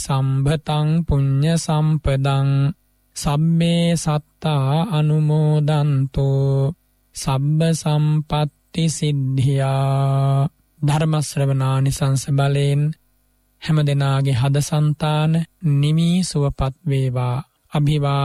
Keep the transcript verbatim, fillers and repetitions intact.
සම්භතං පුඤ්ඤ සම්පදං සම්මේ සත්තා අනුමෝදන්තෝ සබ්බ සම්පත්ති සිද්ධියා. ධර්ම ශ්‍රවණානිසංස බලෙන් හැම දෙනාගේ හද సంతාන නිමී සුවපත් වේවා. අභිවා